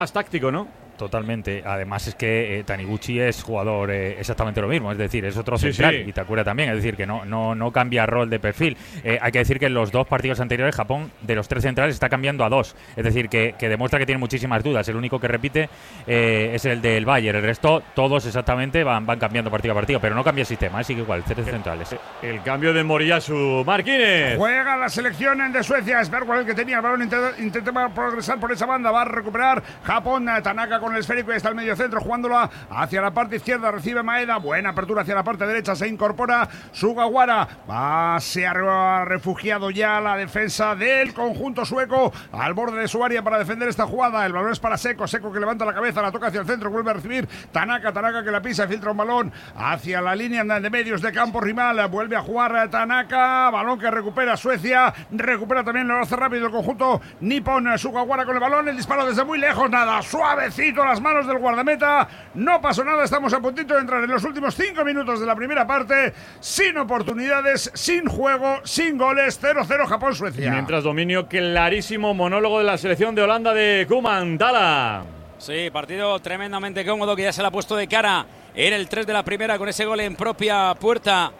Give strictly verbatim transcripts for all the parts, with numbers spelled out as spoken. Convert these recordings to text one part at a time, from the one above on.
más táctico, ¿no? Totalmente. Además es que eh, Taniguchi es jugador eh, exactamente lo mismo, es decir, es otro Sí, central, sí. y Takura también, es decir, que no no no cambia rol de perfil. Eh, hay que decir que en los dos partidos anteriores Japón, de los tres centrales, está cambiando a dos, es decir, que, que demuestra que tiene muchísimas dudas. El único que repite eh, es el del Bayern, el resto todos exactamente van, van cambiando partido a partido, pero no cambia el sistema, ¿eh? Sigue igual, tres centrales. El cambio de Moriyasu. Marquínez. Juega la selección de Suecia. Es Bergwall el que tenía el balón. Intenta, intenta progresar por esa banda. Va a recuperar Japón. Tanaka con el esférico y está el medio centro jugándola hacia la parte izquierda. Recibe Maeda. Buena apertura hacia la parte derecha. Se incorpora Sugawara. Va, se ha refugiado ya la defensa del conjunto sueco al borde de su área para defender esta jugada. El balón es para Seco. Seco que levanta la cabeza. La toca hacia el centro. Vuelve a recibir Tanaka. Tanaka que la pisa. Filtra un balón hacia la línea de medios de campo rival. Vuelve a jugar Tanaka. Balón que recupera Suecia. Recupera también, lo hace rápido el conjunto nipón. Sugawara con el balón. El disparo desde muy lejos. Nada. Suavecito las manos del guardameta. No pasó nada. Estamos a puntito de entrar en los últimos cinco minutos de la primera parte. Sin oportunidades, sin juego, sin goles. cero cero Japón-Suecia. Mientras dominio clarísimo, monólogo de la selección de Holanda de Koeman. Dala. Sí, partido tremendamente cómodo que ya se le ha puesto de cara en el tres de la primera con ese gol en propia puerta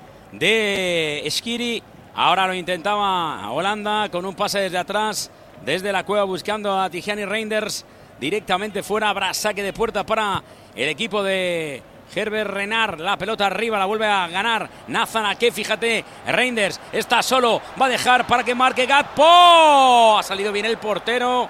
de Schiri. Ahora lo intentaba Holanda con un pase desde atrás, desde la cueva buscando a Tijani Reinders. Directamente fuera, habrá saque de puerta para el equipo de Herbert Renard. La pelota arriba, la vuelve a ganar Nathan Ake, fíjate, Reinders está solo, va a dejar para que marque Gakpo. Ha salido bien el portero,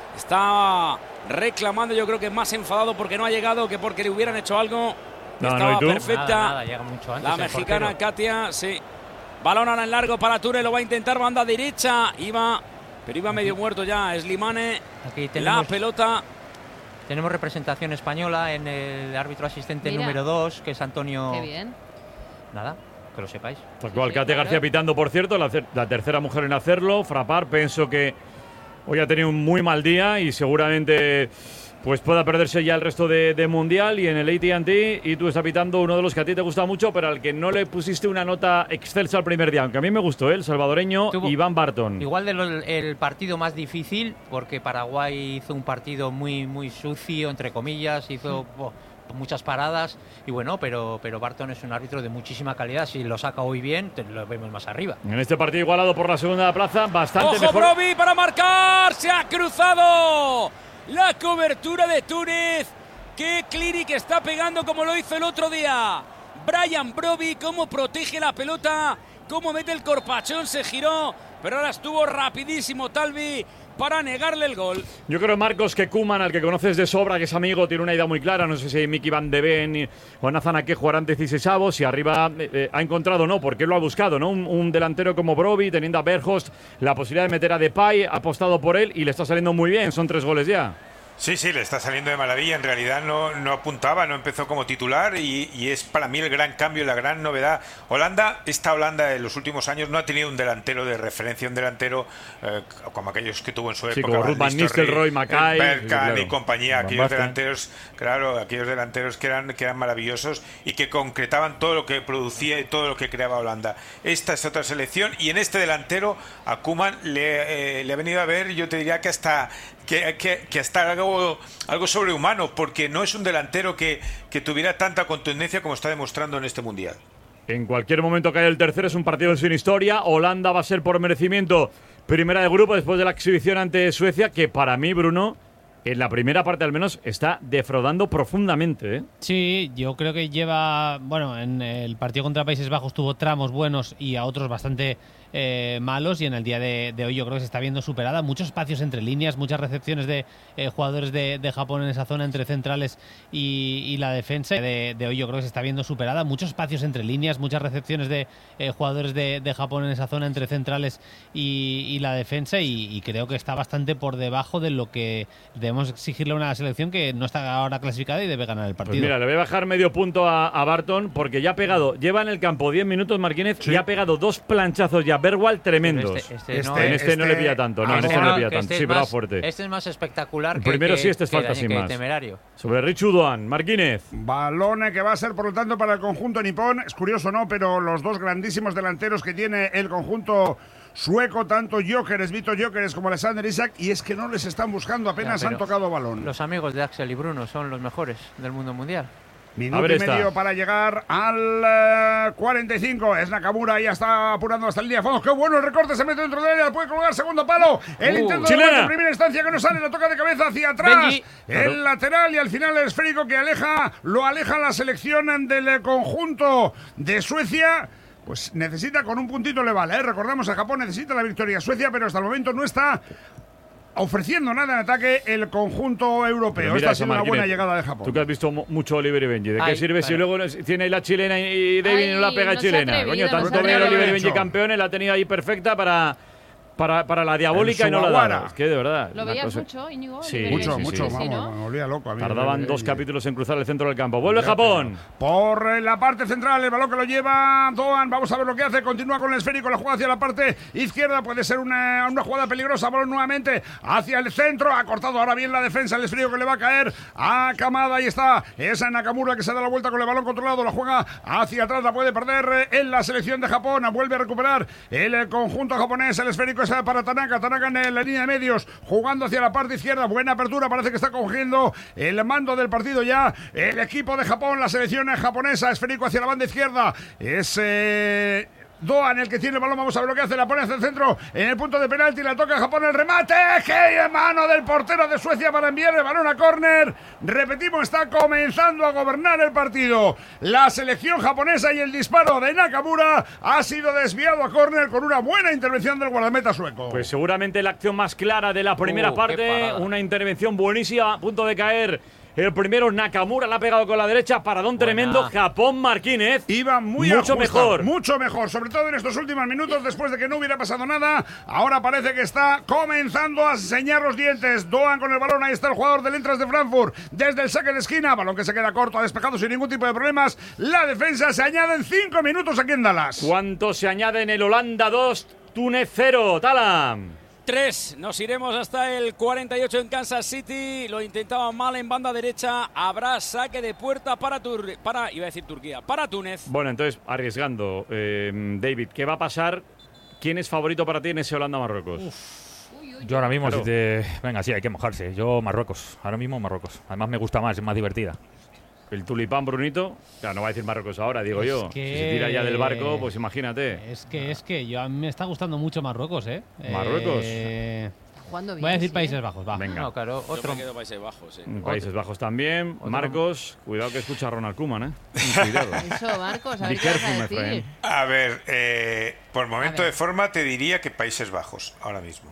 está reclamando, yo creo que más enfadado porque no ha llegado que porque le hubieran hecho algo. No, Estaba no, ¿y tú? perfecta. Nada, nada, llega mucho antes la el mexicana portero. Katia, sí. Balón ahora en largo para Ture, lo va a intentar, banda derecha. Iba, pero iba medio muerto ya Slimane. Aquí tenemos, La pelota. tenemos representación española en el árbitro asistente Mira. número dos, que es Antonio. Qué bien. Nada, que lo sepáis. Tal cual, sí, Kate claro. García pitando, por cierto, la, cer- la tercera mujer en hacerlo. Frapar, pienso que hoy ha tenido un muy mal día y seguramente pues pueda perderse ya el resto de, de Mundial. Y en el A T and T, y tú estás pitando uno de los que a ti te gusta mucho, pero al que no le pusiste una nota excelsa el primer día, aunque a mí me gustó, ¿eh? El salvadoreño Tuvo- Iván Barton. Igual del el partido más difícil, porque Paraguay hizo un partido muy muy sucio, entre comillas, hizo oh, muchas paradas y bueno, pero pero Barton es un árbitro de muchísima calidad. Si lo saca hoy bien, te lo vemos más arriba. En este partido igualado por la segunda plaza, bastante ¡Ojo, mejor. Broby para marcar! ¡Se ha cruzado! La cobertura de Túnez. ¡Qué clinic está pegando como lo hizo el otro día! Brian Broby, cómo protege la pelota, cómo mete el corpachón, se giró, pero ahora estuvo rapidísimo Talvi para negarle el gol. Yo creo, Marcos, que Koeman, al que conoces de sobra, que es amigo, tiene una idea muy clara. No sé si Miki Van de Ven o Nathan Ake jugarán dieciseisavos. Si arriba eh, eh, ha encontrado, no, porque lo ha buscado, ¿no? Un, un delantero como Broby, teniendo a Berghost, la posibilidad de meter a Depay, ha apostado por él y le está saliendo muy bien. Son tres goles ya. Sí, sí, le está saliendo de maravilla. En realidad no, no apuntaba, no empezó como titular y, y es para mí el gran cambio, la gran novedad. Holanda, esta Holanda en los últimos años no ha tenido un delantero de referencia, un delantero eh, como aquellos que tuvo en su Sí, época. como Ruud van Nistelrooy, Nistelrooy, Mackay, Bergkamp sí, claro. y compañía, Van aquellos Basten. delanteros, claro, aquellos delanteros que eran, que eran maravillosos y que concretaban todo lo que producía y todo lo que creaba Holanda. Esta es otra selección y en este delantero a Koeman le, eh, le ha venido a ver, yo te diría que hasta que, que, que hasta algo, algo sobrehumano, porque no es un delantero que, que tuviera tanta contundencia como está demostrando en este Mundial. En cualquier momento cae el tercero, es un partido sin historia. Holanda va a ser por merecimiento primera de grupo después de la exhibición ante Suecia, que para mí, Bruno, en la primera parte al menos, está defraudando profundamente, ¿eh? Sí, yo creo que lleva, bueno, en el partido contra Países Bajos tuvo tramos buenos y a otros bastante eh, malos, y en el día de, de hoy yo creo que se está viendo superada. Muchos espacios entre líneas, muchas recepciones de eh, jugadores de, de Japón en esa zona entre centrales y, y la defensa. De, de hoy yo creo que se está viendo superada. Muchos espacios entre líneas, muchas recepciones de eh, jugadores de, de Japón en esa zona entre centrales y, y la defensa, y, y creo que está bastante por debajo de lo que debemos exigirle a una selección que no está ahora clasificada y debe ganar el partido. Pues mira, le voy a bajar medio punto a, a Barton, porque ya ha pegado, lleva en el campo diez minutos Marquínez, Sí. y ha pegado dos planchazos ya Bergwall tremendos. Este, este Este- no, en este, no le este- pilla tanto, no, en este este no le no, pilla que tanto, este sí, es pero va más- fuerte. Este es más espectacular El que, primero que- sí, este es que falta daño- sin que más. temerario. Sobre Richu Doan, Marquínez. Balón que va a ser, por lo tanto, para el conjunto nipón. Es curioso, ¿no? Pero los dos grandísimos delanteros que tiene el conjunto sueco, tanto Gyökeres, Vitor Gyökeres como Alexander Isak, y es que no les están buscando, apenas Ya, han tocado balón. Los amigos de Axel y Bruno son los mejores del mundo mundial. Minuto y medio para llegar al uh, cuarenta y cinco. Es Nakamura, ya está apurando hasta el línea de fondo. ¡Qué bueno el recorte! Se mete dentro de ella, puede colgar segundo palo. El Uh, intento chilena. de en primera instancia que no sale, la toca de cabeza hacia atrás. Benji. El Claro. lateral y al final el esférico que aleja, lo aleja la selección del conjunto de Suecia. Pues necesita, con un puntito le vale, ¿eh? Recordamos, a Japón necesita la victoria. Suecia, pero hasta el momento no está ofreciendo nada en ataque el conjunto europeo. Pero mira Esta ha eso, sido una Martínez. buena llegada de Japón. Tú que has visto mu- mucho Oliver y Benji, ¿de qué Ay, sirve si claro. luego tiene ahí la chilena y David y no la Ay, pega no se ha chilena? atrevido, Coño, no se tanto ha ver a atrevido. Oliver y Benji Hecho. campeones, la ha tenido ahí perfecta para, para, para la diabólica El y no la ha Sugawara. dado. Es que de verdad. ¿Lo una veías cosa- mucho, Íñigo? Sí, Oliver Mucho, sí, mucho, sí, vamos, ¿no? me volvía loco a mí. Tardaban Eh, dos eh, capítulos en cruzar el centro del campo. Vuelve Ya, Japón. Por eh, la parte central, el balón que lo lleva Doan. Vamos a ver lo que hace. Continúa con el esférico. La jugada hacia la parte izquierda. Puede ser una, una jugada peligrosa. Balón nuevamente hacia el centro. Ha cortado ahora bien la defensa. El esférico que le va a caer a Kamada. Ahí está. Esa Nakamura que se da la vuelta con el balón controlado. La juega hacia atrás. La puede perder eh, en la selección de Japón. Vuelve a recuperar el eh, conjunto japonés. El esférico es para Tanaka. Tanaka en la línea de medios. Jugando hacia la parte izquierda. Buena apertura. Parece que está cogiendo el mando del partido ya el equipo de Japón, la selección japonesa. Esférico hacia la banda izquierda. Es eh, Doan el que tiene el balón. Vamos a ver lo que hace. La pone hacia el centro en el punto de penalti. La toca Japón. El remate. ¡Qué mano del portero de Suecia para enviar el balón a córner! Repetimos, está comenzando a gobernar el partido la selección japonesa y el disparo de Nakamura ha sido desviado a córner con una buena intervención del guardameta sueco. Pues seguramente la acción más clara de la primera Uh, qué parte. parada. Una intervención buenísima. A punto de caer el primero. Nakamura la ha pegado con la derecha. Paradón Buena. tremendo. Japón, Marquínez. Iba muy Mucho ajustado, mejor. mucho mejor, sobre todo en estos últimos minutos después de que no hubiera pasado nada. Ahora parece que está comenzando a enseñar los dientes. Doan con el balón, ahí está el jugador del Eintracht de Frankfurt desde el saque de esquina, balón que se queda corto, ha despejado sin ningún tipo de problemas. La defensa se añade en cinco minutos aquí en Dallas. ¿Cuánto se añade en el Holanda dos, Túnez cero? Talam. tres. Nos iremos hasta el cuarenta y ocho en Kansas City. Lo intentaba mal en banda derecha. Habrá saque de puerta para Tur para iba a decir Turquía, para Túnez. Bueno, entonces, arriesgando, eh, David, ¿qué va a pasar? ¿Quién es favorito para ti en ese Holanda-Marruecos? Uy, uy, Yo ahora mismo, Claro. si te... Venga, sí, hay que mojarse. Yo Marruecos. Ahora mismo Marruecos. Además me gusta más, es más divertida. El tulipán, Brunito. Claro, no va a decir Marruecos ahora, digo Es yo. que- Si se tira ya del barco, pues imagínate. Es que, es que yo, a mí me está gustando mucho Marruecos, ¿eh? ¿Marruecos? Eh, jugando bien, voy a decir sí, Países ¿eh? Bajos, va. Venga. No, claro, Yo otro. me quedo Países Bajos, sí. En Países Bajos también. Otro- Marcos, cuidado que escucha a Ronald Koeman, ¿eh? Cuidado. Eso, Marcos, a Be ver qué vas careful, a my decir. friend. A ver, eh, por momento ver. de forma te diría que Países Bajos, ahora mismo.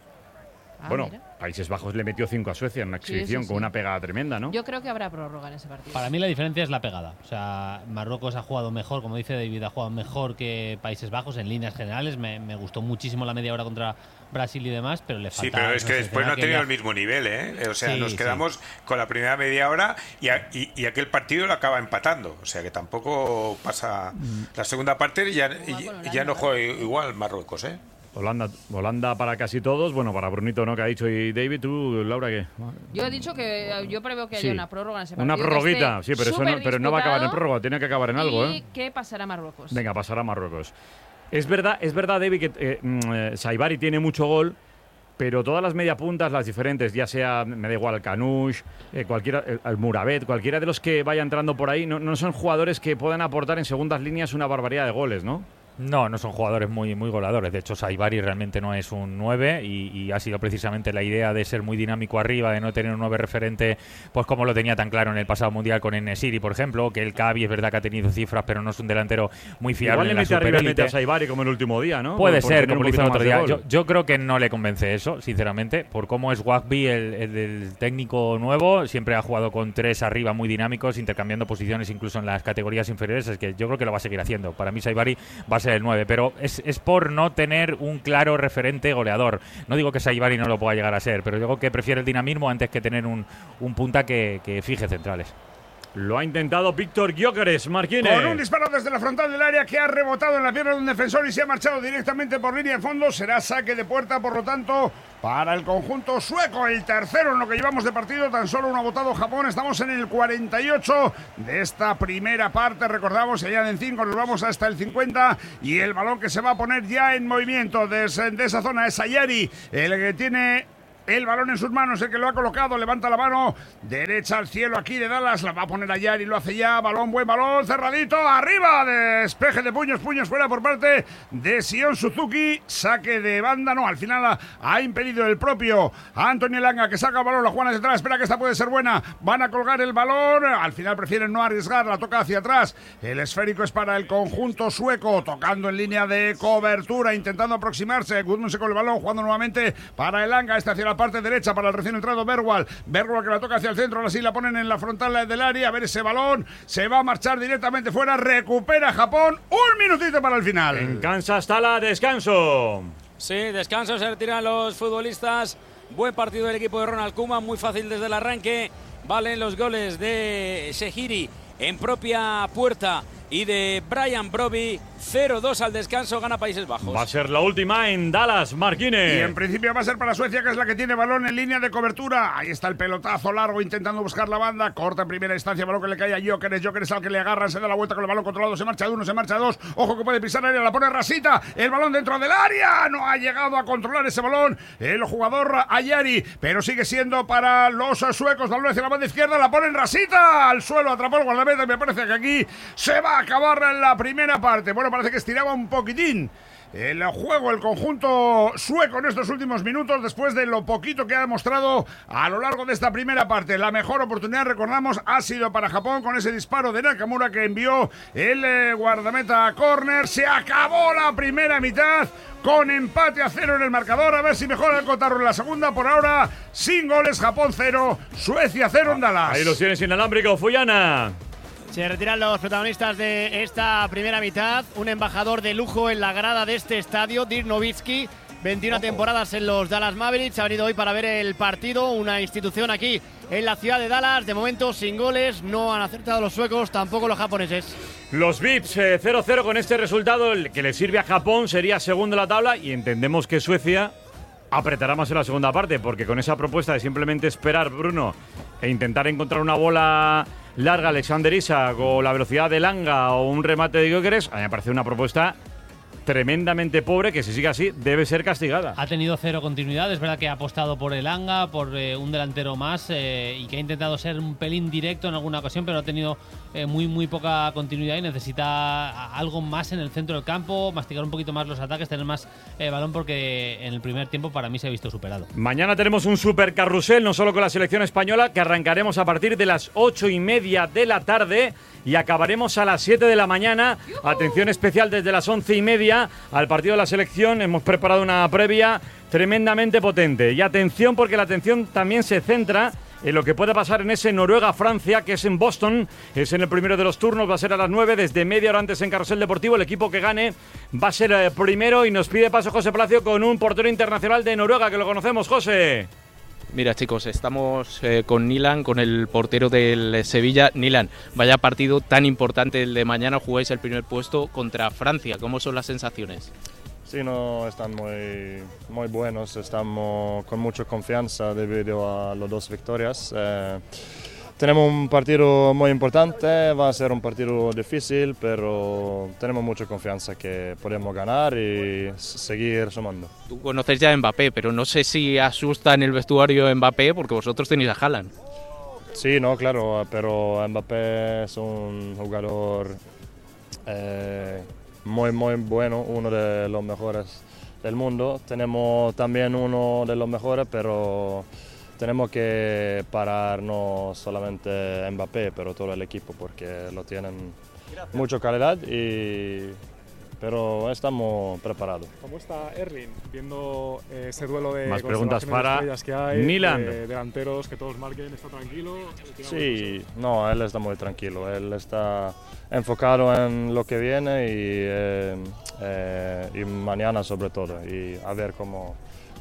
Ah, Bueno, mira. Países Bajos le metió cinco a Suecia en una Sí, exhibición sí, con sí. una pegada tremenda, ¿no? Yo creo que habrá prórroga en ese partido. Para mí la diferencia es la pegada. O sea, Marruecos ha jugado mejor, como dice David, ha jugado mejor que Países Bajos en líneas generales. Me, me gustó muchísimo la media hora contra Brasil y demás, pero le falta... Sí, pero es que sé, después no ha que tenido ya- el mismo nivel, ¿eh? O sea, Sí, nos sí. quedamos con la primera media hora y, a- y- y aquel partido lo acaba empatando. O sea, que tampoco pasa... La segunda parte ya, Juega con y- Holanda, ya no ¿eh? juega igual Marruecos, ¿eh? Holanda, Holanda para casi todos. Bueno, para Brunito no, que ha dicho. Y David, tú, Laura, ¿qué? Yo he dicho que eh, yo preveo que haya Sí. una prórroga en ese partido. Una que prorroguita, esté sí, pero, eso no, súper pero no va a acabar en disputado prórroga, tiene que acabar en algo, y ¿eh? que pasará Marruecos. Venga, pasará a Marruecos. Es verdad, es verdad, David, que eh, mm, eh, Saibari tiene mucho gol, pero todas las mediapuntas, las diferentes, ya sea, me da igual, Canush, eh, cualquiera, el, el Murabet, cualquiera de los que vaya entrando por ahí, no, no son jugadores que puedan aportar en segundas líneas una barbaridad de goles, ¿no? No, no son jugadores muy, muy goleadores. De hecho, Saibari realmente no es un nueve y, y ha sido precisamente la idea de ser muy dinámico arriba, de no tener un nueve referente, pues como lo tenía tan claro en el pasado Mundial con En-Nesyri, por ejemplo, que el Cavi es verdad que ha tenido cifras, pero no es un delantero muy fiable Igual le en la mete arriba y mete a superélite. Saibari como el último día, ¿no? Puede Por- por ser, tener como un lo hizo el poquito otro más día. de Yo, gol. yo creo que no le convence eso, sinceramente. Por cómo es Wagby, el, el, el técnico nuevo, siempre ha jugado con tres arriba muy dinámicos, intercambiando posiciones incluso en las categorías inferiores. Es que yo creo que lo va a seguir haciendo. Para mí Saibari va a ser el nueve, pero es, es por no tener un claro referente goleador. No digo que Saibari no lo pueda llegar a ser, pero digo que prefiere el dinamismo antes que tener un, un punta que, que fije centrales. Lo ha intentado Víctor Gyökeres, Marquínez. Con un disparo desde la frontal del área que ha rebotado en la pierna de un defensor y se ha marchado directamente por línea de fondo. Será saque de puerta, por lo tanto, para el conjunto sueco, el tercero en lo que llevamos de partido, tan solo uno ha votado Japón, estamos en el cuarenta y ocho de esta primera parte, recordamos, se añaden cinco, nos vamos hasta el cincuenta y el balón que se va a poner ya en movimiento desde de esa zona es Ayari, el que tiene el balón en sus manos, el que lo ha colocado, levanta la mano derecha al cielo aquí de Dallas, la va a poner Ayari, lo hace ya, balón, buen balón, cerradito, arriba, despeje de puños, puños fuera por parte de Sion Suzuki, saque de banda, no, al final ha, ha impedido el propio Anthony Elanga, que saca el balón, la juega hacia atrás, espera que esta puede ser buena, van a colgar el balón, al final prefieren no arriesgar, la toca hacia atrás, el esférico es para el conjunto sueco, tocando en línea de cobertura, intentando aproximarse, Gudmundsson con el balón, jugando nuevamente para Elanga, este hacia la parte derecha para el recién entrado Bergwall, Bergwall que la toca hacia el centro, ahora sí la ponen en la frontal del área, a ver ese balón, se va a marchar directamente fuera, recupera Japón, un minutito para el final. En Kansas Tala, descanso. Sí, descanso, se retiran los futbolistas, buen partido del equipo de Ronald Koeman, muy fácil desde el arranque, valen los goles de Shehiri en propia puerta y de Brian Broby, cero dos al descanso, gana Países Bajos. Va a ser la última en Dallas, Marquines. Y en principio va a ser para Suecia, que es la que tiene balón en línea de cobertura. Ahí está el pelotazo largo intentando buscar la banda. Corta en primera instancia, balón que le cae a Gyökeres. Gyökeres al que le agarran, se da la vuelta con el balón controlado. Se marcha de uno, se marcha de dos. Ojo que puede pisar área, la pone Rasita. El balón dentro del área. No ha llegado a controlar ese balón el jugador Ayari, pero sigue siendo para los suecos. Balón hacia la banda izquierda, la ponen Rasita. Al suelo, atrapó el guardameta y me parece que aquí se va a acabar en la primera parte. Bueno, parece que estiraba un poquitín el juego, el conjunto sueco en estos últimos minutos, después de lo poquito que ha demostrado a lo largo de esta primera parte. La mejor oportunidad, recordamos, ha sido para Japón con ese disparo de Nakamura que envió el eh, guardameta a córner. Se acabó la primera mitad con empate a cero en el marcador. A ver si mejora el Kotaro en la segunda. Por ahora, sin goles, Japón cero, Suecia cero en Dallas. Ahí los tienes inalámbrico, Fuyana. Se retiran los protagonistas de esta primera mitad. Un embajador de lujo en la grada de este estadio, Dirk Nowitzki, veintiuna temporadas en los Dallas Mavericks. Ha venido hoy para ver el partido, una institución aquí en la ciudad de Dallas. De momento sin goles, no han acertado los suecos, tampoco los japoneses. Los V I Ps eh, cero cero con este resultado, el que le sirve a Japón, sería segundo en la tabla y entendemos que Suecia apretará más en la segunda parte, porque con esa propuesta de simplemente esperar, Bruno, e intentar encontrar una bola larga Alexander Isak o la velocidad de Langa o un remate de Gyökeres, a mí me parece una propuesta tremendamente pobre que si sigue así debe ser castigada. Ha tenido cero continuidad, es verdad que ha apostado por el Anga, por eh, un delantero más eh, y que ha intentado ser un pelín directo en alguna ocasión, pero ha tenido eh, muy muy poca continuidad y necesita algo más en el centro del campo, masticar un poquito más los ataques, tener más eh, balón, porque en el primer tiempo para mí se ha visto superado. Mañana tenemos un super carrusel, no solo con la selección española, que arrancaremos a partir de las ocho y media de la tarde y acabaremos a las siete de la mañana. Atención especial desde las once y media al partido de la selección. Hemos preparado una previa tremendamente potente. Y atención, porque la atención también se centra en lo que puede pasar en ese Noruega-Francia, que es en Boston. Es en el primero de los turnos, va a ser a las nueve, desde media hora antes en Carrusel Deportivo. El equipo que gane va a ser eh, primero y nos pide paso José Palacio con un portero internacional de Noruega, que lo conocemos, José. Mira, chicos, estamos eh, con Nilan, con el portero del Sevilla. Nilan, vaya partido tan importante el de mañana, jugáis el primer puesto contra Francia. ¿Cómo son las sensaciones? Sí, no, están muy, muy buenos, estamos con mucha confianza debido a las dos victorias. Eh, tenemos un partido muy importante, va a ser un partido difícil, pero tenemos mucha confianza que podemos ganar y seguir sumando. Tú conoces ya a Mbappé, pero no sé si asusta en el vestuario Mbappé, porque vosotros tenéis a Haaland. Sí, no, claro, pero Mbappé es un jugador eh, muy, muy bueno, uno de los mejores del mundo. Tenemos también uno de los mejores, pero tenemos que parar no solamente Mbappé, pero todo el equipo, porque lo tienen mucha calidad, y, pero estamos preparados. ¿Cómo está Erling viendo eh, ese duelo de más preguntas para de que hay, Nilan? De delanteros que todos marquen? ¿Está tranquilo? Sí, no, él está muy tranquilo, él está enfocado en lo que viene y, eh, eh, y mañana sobre todo, y a ver cómo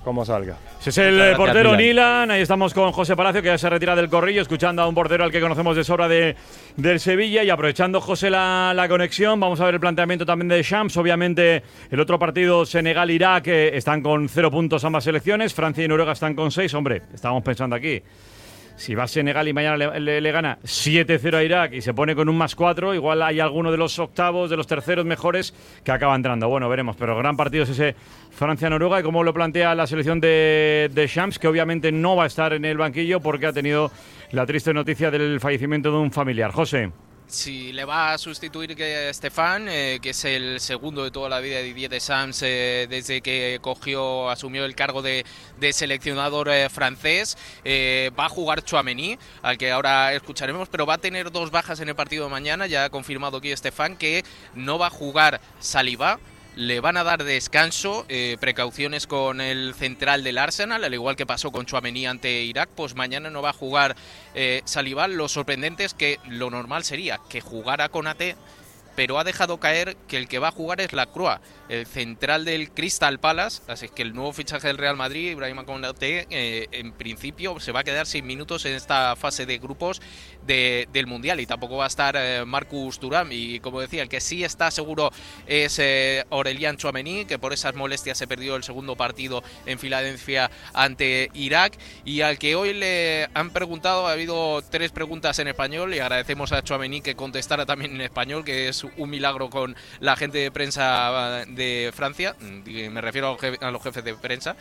como salga. Ese es el Gracias, portero Milan. Nilan. Ahí estamos con José Palacio, que ya se retira del corrillo, escuchando a un portero al que conocemos de sobra de, del Sevilla. Y aprovechando, José, la, la conexión, vamos a ver el planteamiento también de Shams. Obviamente, el otro partido, Senegal-Irak, eh, están con cero puntos ambas selecciones. Francia y Noruega están con seis. Hombre, estábamos pensando aquí. Si va a Senegal y mañana le, le, le gana siete cero a Irak y se pone con un más cuatro, igual hay alguno de los octavos, de los terceros mejores que acaba entrando. Bueno, veremos, pero el gran partido es ese Francia-Noruega, y como lo plantea la selección de, de Shams, que obviamente no va a estar en el banquillo porque ha tenido la triste noticia del fallecimiento de un familiar. José. Si le va a sustituir que Stefan, eh, que es el segundo de toda la vida de Didier Deschamps eh, desde que cogió, asumió el cargo de, de seleccionador eh, francés. Eh, va a jugar Tchouaméni, al que ahora escucharemos, pero va a tener dos bajas en el partido de mañana. Ya ha confirmado aquí Stefan que no va a jugar Saliba. Le van a dar descanso, eh, precauciones con el central del Arsenal, al igual que pasó con Tchouaméni ante Irak. Pues mañana no va a jugar eh, Saliba. Lo sorprendente es que lo normal sería que jugara Konaté, pero ha dejado caer que el que va a jugar es Lacroix, el central del Crystal Palace. Así que el nuevo fichaje del Real Madrid, Ibrahima Konaté, eh, en principio se va a quedar seis minutos en esta fase de grupos de, del Mundial, y tampoco va a estar eh, Marcus Thuram. Y como decía, el que sí está seguro es eh, Aurélien Tchouaméni, que por esas molestias se perdió el segundo partido en Filadelfia ante Irak, y al que hoy le han preguntado, ha habido tres preguntas en español, y agradecemos a Tchouaméni que contestara también en español, que es un milagro con la gente de prensa de Francia, me refiero a los, jef- a los jefes de prensa,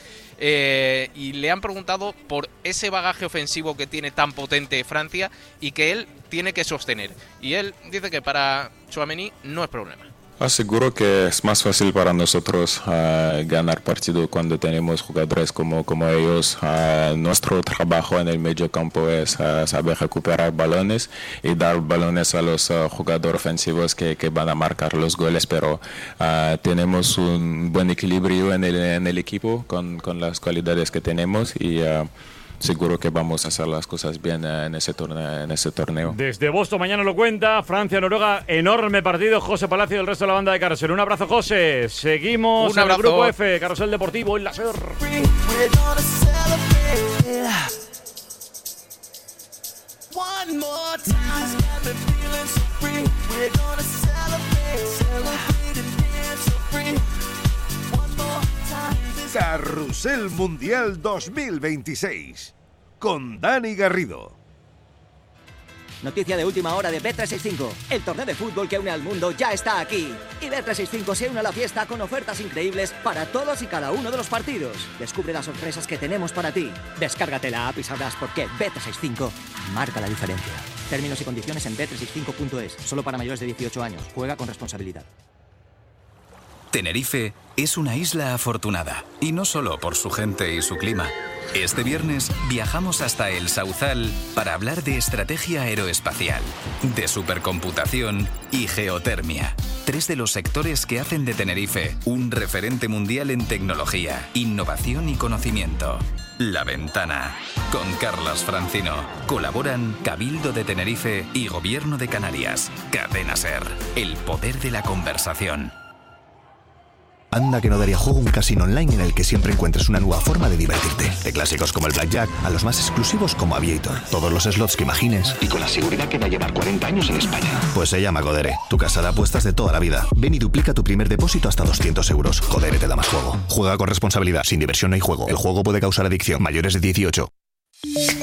eh, y le han preguntado por ese bagaje ofensivo que tiene tan potente Francia y que él tiene que sostener, y él dice que para Tchouaméni no es problema. Aseguro que es más fácil para nosotros uh, ganar partido cuando tenemos jugadores como, como ellos. Uh, nuestro trabajo en el medio campo es uh, saber recuperar balones y dar balones a los uh, jugadores ofensivos que, que van a marcar los goles, pero uh, tenemos un buen equilibrio en el, en el equipo con, con las cualidades que tenemos, y uh, seguro que vamos a hacer las cosas bien en ese torneo. En ese torneo. Desde Boston mañana lo cuenta, Francia-Noruega, enorme partido. José Palacio y el resto de la banda de Carrusel. Un abrazo, José. Seguimos Un en el abrazo. Grupo F, Carrusel Deportivo en la SER. Carrusel Mundial dos mil veintiséis con Dani Garrido. Noticia de última hora de Bet trescientos sesenta y cinco. El torneo de fútbol que une al mundo ya está aquí. Y Bet trescientos sesenta y cinco se une a la fiesta con ofertas increíbles para todos y cada uno de los partidos. Descubre las sorpresas que tenemos para ti. Descárgate la app y sabrás por qué Bet trescientos sesenta y cinco marca la diferencia. Términos y condiciones en bet trescientos sesenta y cinco punto es. Solo para mayores de dieciocho años. Juega con responsabilidad. Tenerife es una isla afortunada, y no solo por su gente y su clima. Este viernes viajamos hasta el Sauzal para hablar de estrategia aeroespacial, de supercomputación y geotermia. Tres de los sectores que hacen de Tenerife un referente mundial en tecnología, innovación y conocimiento. La Ventana, con Carlas Francino. Colaboran Cabildo de Tenerife y Gobierno de Canarias. Cadena SER, el poder de la conversación. Anda que no daría juego un casino online en el que siempre encuentres una nueva forma de divertirte. De clásicos como el Blackjack a los más exclusivos como Aviator. Todos los slots que imagines y con la seguridad que va a llevar cuarenta años en España. Pues se llama Codere, tu casa de apuestas de toda la vida. Ven y duplica tu primer depósito hasta doscientos euros. Codere te da más juego. Juega con responsabilidad. Sin diversión no hay juego. El juego puede causar adicción. Mayores de dieciocho.